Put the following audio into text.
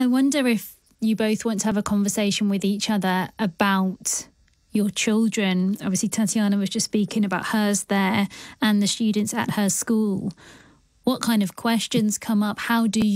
I wonder if you both want to have a conversation with each other about your children. Obviously, Tatiana was just speaking about hers there and the students at her school. What kind of questions come up? How do